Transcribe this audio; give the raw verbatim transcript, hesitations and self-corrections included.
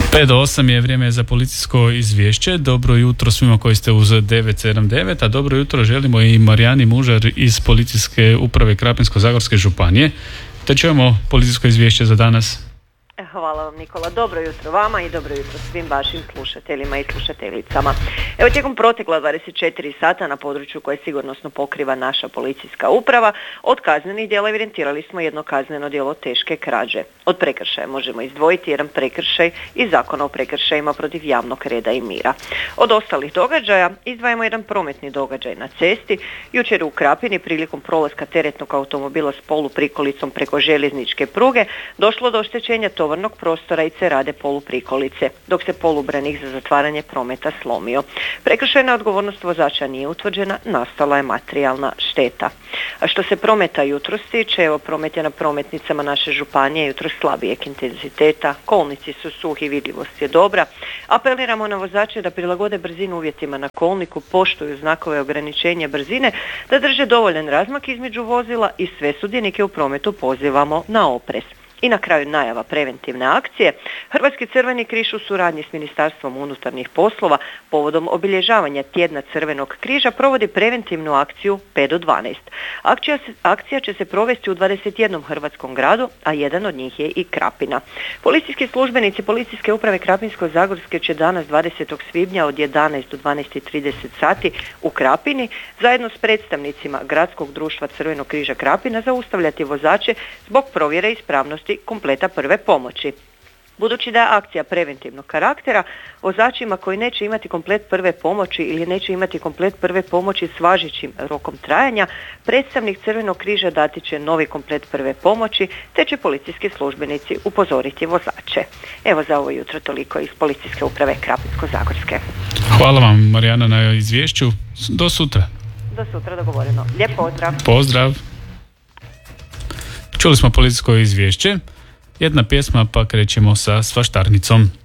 pet do osam je vrijeme za policijsko izvješće. Dobro jutro svima koji ste uz devet sedam devet, a dobro jutro želimo i Marijani Mužar iz Policijske uprave Krapinsko-zagorske županije. Te čujemo policijsko izvješće za danas. Hvala vam, Nikola. Dobro jutro vama i dobro jutro svim vašim slušateljima i slušateljicama. Evo, tijekom protekla dvadeset četiri sata na području koje sigurnosno pokriva naša policijska uprava, od kaznenih djela evidentirali smo jedno kazneno djelo teške krađe. Od prekršaja možemo izdvojiti jedan prekršaj iz Zakona o prekršajima protiv javnog reda i mira. Od ostalih događaja izdvajamo jedan prometni događaj na cesti. Jučer u Krapini prilikom prolaska teretnog automobila s poluprikolicom preko željezničke pruge došlo do oštećenja tovarnog prostora i cerade poluprikolice, dok se polubranik za zatvaranje prometa slomio. Prekršajna odgovornost vozača nije utvrđena, nastala je materijalna šteta. A što se prometa jutros tiče, evo, promet je na prometnicama naše županije jutros slabijeg intenziteta, kolnici su suhi, vidljivost je dobra. Apeliramo na vozače da prilagode brzinu uvjetima na kolniku, poštuju znakove ograničenja brzine, da drže dovoljan razmak između vozila i sve sudionike u prometu pozivamo na oprez. I na kraju najava preventivne akcije. Hrvatski Crveni križ u suradnji s Ministarstvom unutarnjih poslova povodom obilježavanja tjedna Crvenog križa provodi preventivnu akciju pet do dvanaest. Akcija, akcija će se provesti u dvadeset jednom hrvatskom gradu, a jedan od njih je i Krapina. Policijski službenici Policijske uprave Krapinsko-zagorske će danas dvadesetog svibnja od jedanaest do dvanaest i trideset sati u Krapini zajedno s predstavnicima Gradskog društva Crvenog križa Krapina zaustavljati vozače zbog provjere ispravnosti kompleta prve pomoći. Budući da je akcija preventivnog karaktera, vozačima koji neće imati komplet prve pomoći ili neće imati komplet prve pomoći s važećim rokom trajanja, predstavnik Crvenog križa dati će novi komplet prve pomoći, te će policijski službenici upozoriti vozače. Evo za ovo jutro toliko iz Policijske uprave Krapinsko-zagorske. Hvala vam, Marijana, na izvješću. Do sutra. Do sutra, dogovoreno. Lijep pozdrav. Pozdrav. Čuli smo policijsko izvješće. Jedna pjesma, pa krećemo sa svaštarnicom.